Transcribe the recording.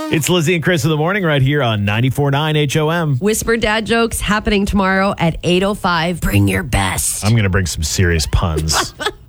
It's Lizzie and Chris in the morning right here on 94.9 HOM. Whisper dad jokes happening tomorrow at 8:05. Bring your best. I'm going to bring some serious puns.